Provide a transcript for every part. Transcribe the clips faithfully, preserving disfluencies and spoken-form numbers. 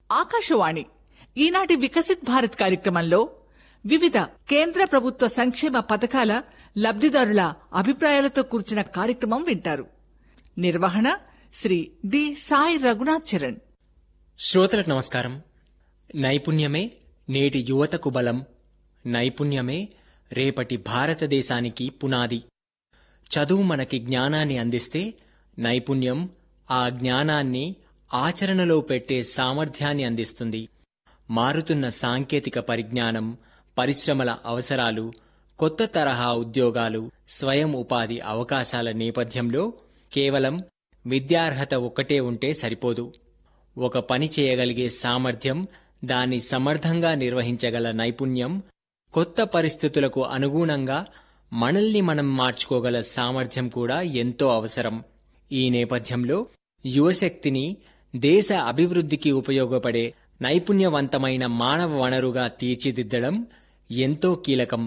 ఆకాశవాణి ఈనాటి వికసిత్ భారత్ కార్యక్రమంలో వివిధ కేంద్ర ప్రభుత్వ సంక్షేమ పథకాల లబ్దిదారుల అభిప్రాయాలతో కూర్చిన కార్యక్రమం వింటారు. నిర్వహణ శ్రీ డి సాయి రఘునాథ్ చరణ్. శ్రోతలకు నమస్కారం. నైపుణ్యమే నేటి యువతకు బలం, నైపుణ్యమే రేపటి భారతదేశానికి పునాది. చదువు మనకి జ్ఞానాన్ని అందిస్తే, నైపుణ్యం ఆ జ్ఞానాన్ని ఆచరణలో పెట్టే సామర్థ్యాన్ని అందిస్తుంది. మారుతున్న సాంకేతిక పరిజ్ఞానం, పరిశ్రమల అవసరాలు, కొత్త తరహా ఉద్యోగాలు, స్వయం ఉపాధి అవకాశాల నేపథ్యంలో కేవలం విద్యార్హత ఒక్కటే ఉంటే సరిపోదు. ఒక పని చేయగలిగే సామర్థ్యం, దాన్ని సమర్థంగా నిర్వహించగల నైపుణ్యం, కొత్త పరిస్థితులకు అనుగుణంగా మనల్ని మనం మార్చుకోగల సామర్థ్యం కూడా ఎంతో అవసరం. ఈ నేపథ్యంలో యువశక్తిని దేశ అభివృద్ధికి ఉపయోగపడే నైపుణ్యవంతమైన మానవ వనరుగా తీర్చిదిద్దడం ఎంతో కీలకం.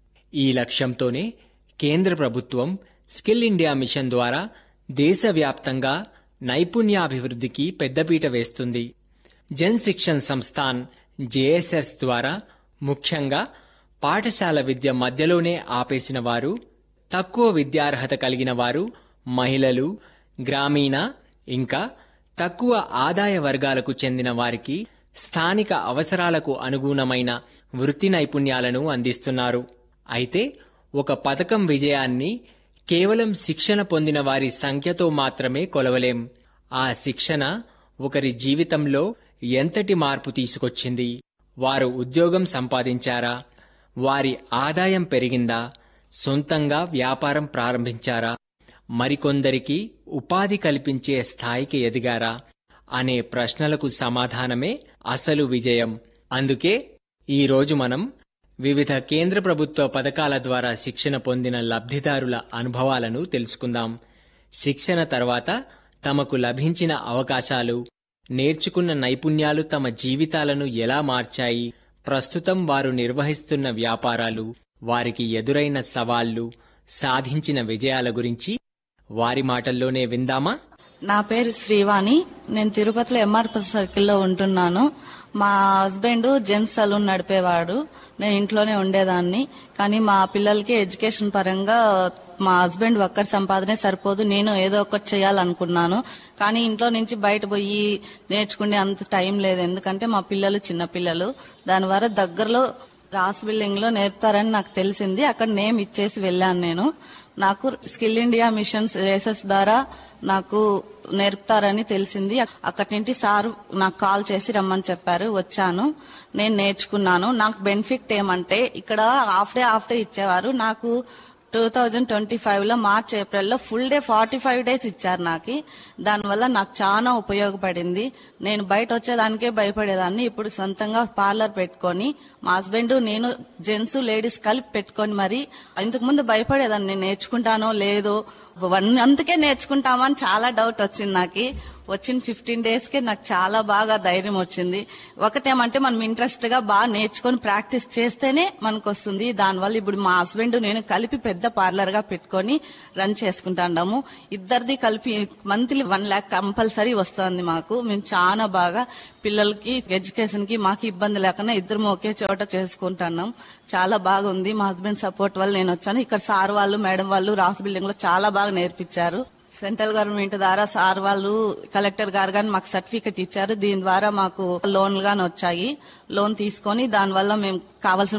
ఈ లక్ష్యంతోనే కేంద్ర ప్రభుత్వం స్కిల్ ఇండియా మిషన్ ద్వారా దేశవ్యాప్తంగా నైపుణ్యాభివృద్ధికి పెద్దపీట వేస్తుంది. జన్ శిక్షణ్ సంస్థాన్ జేఎస్ఎస్ ద్వారా ముఖ్యంగా పాఠశాల విద్య మధ్యలోనే ఆపేసిన వారు, తక్కువ విద్యార్హత కలిగిన వారు, మహిళలు, గ్రామీణ ఇంకా తక్కువ ఆదాయ వర్గాలకు చెందిన వారికి స్థానిక అవసరాలకు అనుగుణమైన వృత్తి నైపుణ్యాలను అందిస్తున్నారు. అయితే ఒక పథకం విజయాన్ని కేవలం శిక్షణ పొందిన వారి సంఖ్యతో మాత్రమే కొలవలేం. ఆ శిక్షణ ఒకరి జీవితంలో ఎంతటి మార్పు తీసుకొచ్చింది, వారు ఉద్యోగం సంపాదించారా, వారి ఆదాయం పెరిగిందా, సొంతంగా వ్యాపారం ప్రారంభించారా, మరికొందరికి ఉపాధి కల్పించే స్థాయికి ఎదిగారా అనే ప్రశ్నలకు సమాధానమే అసలు విజయం. అందుకే ఈరోజు మనం వివిధ కేంద్ర ప్రభుత్వ పథకాల ద్వారా శిక్షణ పొందిన లబ్ధిదారుల అనుభవాలను తెలుసుకుందాం. శిక్షణ తర్వాత తమకు లభించిన అవకాశాలు, నేర్చుకున్న నైపుణ్యాలు తమ జీవితాలను ఎలా మార్చాయి, ప్రస్తుతం వారు నిర్వహిస్తున్న వ్యాపారాలు, వారికి ఎదురైన సవాళ్లు, సాధించిన విజయాల గురించి వారి మాటల్లోనే విందామా? నా పేరు శ్రీవాణి. నేను తిరుపతిలో ఎంఆర్పి సర్కిల్లో ఉంటున్నాను. మా హస్బెండ్ జెంట్స్ సలూన్ నడిపేవాడు. నేను ఇంట్లోనే ఉండేదాన్ని. కానీ మా పిల్లలకి ఎడ్యుకేషన్ పరంగా మా హస్బెండ్ ఒక్కటి సంపాదనే సరిపోదు, నేను ఏదో ఒకటి చేయాలనుకున్నాను. కానీ ఇంట్లో నుంచి బయట పోయి నేర్చుకునే అంత టైం లేదు, ఎందుకంటే మా పిల్లలు చిన్న పిల్లలు. దానివల్ల దగ్గరలో రాస్ బిల్డింగ్ లో నేర్పుతారని నాకు తెలిసింది. అక్కడ నేమ్ ఇచ్చేసి వెళ్ళాను. నేను నాకు స్కిల్ ఇండియా మిషన్స్ రేసెస్ ద్వారా నాకు నేర్పుతారని తెలిసింది. అక్కడి నుంచి సార్ నాకు కాల్ చేసి రమ్మని చెప్పారు. వచ్చాను, నేను నేర్చుకున్నాను. నాకు బెనిఫిట్ ఏమంటే ఇక్కడ హాఫ్ డే హాఫ్ డే ఇచ్చేవారు. నాకు టూ థౌజండ్ ట్వంటీ ఫైవ్ లో మార్చ్ ఏప్రిల్ లో full day forty five days ఇచ్చారు నాకు. దానివల్ల నాకు చాలా ఉపయోగపడింది. నేను బయట వచ్చేదానికే భయపడేదాన్ని. ఇప్పుడు సొంతంగా పార్లర్ పెట్టుకొని మా హస్బెండ్ నేను జెంట్స్ లేడీస్ కలిపి పెట్టుకొని మరి ఇంతకు ముందు భయపడేదాన్ని, నేను నేర్చుకుంటానో లేదో, వన్ అందుకే నేర్చుకుంటామా అని చాలా డౌట్ వచ్చింది నాకు. వచ్చిన ఫిఫ్టీన్ డేస్ కే నాకు చాలా బాగా ధైర్యం వచ్చింది. ఒకటేమంటే మనం ఇంట్రెస్ట్ గా బాగా నేర్చుకొని ప్రాక్టీస్ చేస్తేనే మనకు వస్తుంది. దానివల్ల ఇప్పుడు మా హస్బెండ్ నేను కలిపి పెద్ద పార్లర్ గా పెట్టుకొని రన్ చేసుకుంటాము. ఇద్దరిది కలిపి మంత్లీ వన్ లాక్ కంపల్సరీ వస్తుంది మాకు. మేము చాలా బాగా పిల్లలకి ఎడ్యుకేషన్ కి మాకు ఇబ్బంది లేకుండా ఇద్దరు ఒకే చోట చేసుకుంటున్నాం. చాలా బాగుంది. మా హస్బెండ్ సపోర్ట్ వల్ల నేను వచ్చాను. ఇక్కడ సార్ వాళ్ళు మేడం వాళ్ళు రాస్ బిల్డింగ్ లో చాలా బాగా నేర్పించారు. సెంట్రల్ గవర్నమెంట్ ద్వారా సార్ వాళ్ళు కలెక్టర్ గారు గాని మాకు సర్టిఫికెట్ ఇచ్చారు. దీని ద్వారా మాకు లోన్లు గాని వచ్చాయి. లోన్ తీసుకొని దానివల్ల మేము కావాల్సిన